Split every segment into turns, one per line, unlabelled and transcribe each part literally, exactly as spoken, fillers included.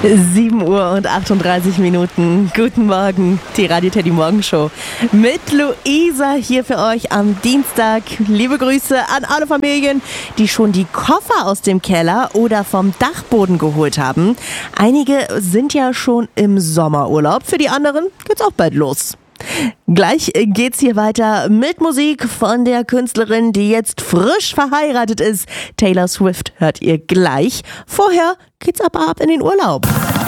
sieben Uhr und achtunddreißig Minuten. Guten Morgen, die Radio Teddy Morgenshow. Mit Luisa hier für euch am Dienstag. Liebe Grüße an alle Familien, die schon die Koffer aus dem Keller oder vom Dachboden geholt haben. Einige sind ja schon im Sommerurlaub. Für die anderen geht's auch bald los. Gleich geht's hier weiter mit Musik von der Künstlerin, die jetzt frisch verheiratet ist. Taylor Swift hört ihr gleich. Vorher geht's aber ab in den Urlaub.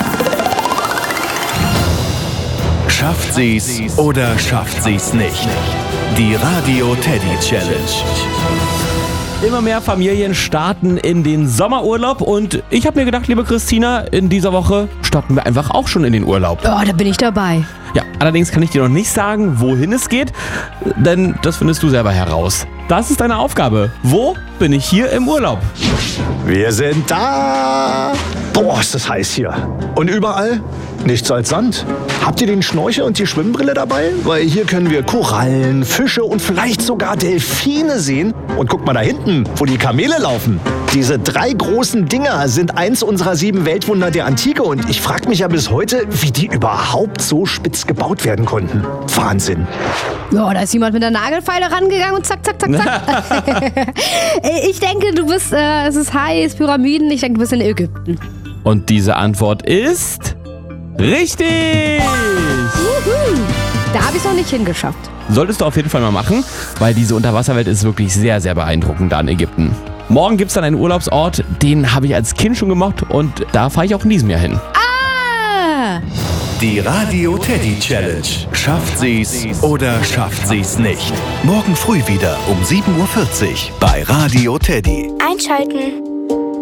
Schafft sie's oder schafft sie's nicht? Die Radio Teddy Challenge.
Immer mehr Familien starten in den Sommerurlaub und ich habe mir gedacht, liebe Christina, in dieser Woche starten wir einfach auch schon in den Urlaub.
Oh, da bin ich dabei.
Ja, allerdings kann ich dir noch nicht sagen, wohin es geht, denn das findest du selber heraus. Das ist deine Aufgabe. Wo bin ich hier im Urlaub?
Wir sind da! Boah, ist das heiß hier. Und überall nichts als Sand. Habt ihr den Schnorchel und die Schwimmbrille dabei? Weil hier können wir Korallen, Fische und vielleicht sogar Delfine sehen. Und guck mal da hinten, wo die Kamele laufen. Diese drei großen Dinger sind eins unserer sieben Weltwunder der Antike. Und ich frage mich ja bis heute, wie die überhaupt so spitz gebaut werden konnten. Wahnsinn.
Ja, da ist jemand mit der Nagelfeile rangegangen und zack, zack, zack, zack. Ich denke, du bist, äh, es ist heiß, Pyramiden, ich denke, du bist in Ägypten.
Und diese Antwort ist richtig!
Juhu. Da habe ich es noch nicht hingeschafft.
Solltest du auf jeden Fall mal machen, weil diese Unterwasserwelt ist wirklich sehr, sehr beeindruckend da in Ägypten. Morgen gibt es dann einen Urlaubsort, den habe ich als Kind schon gemocht und da fahre ich auch in diesem Jahr hin.
Ah!
Die Radio Teddy Challenge. Schafft sie's oder schafft sie's nicht? Morgen früh wieder um sieben Uhr vierzig bei Radio Teddy.
Einschalten.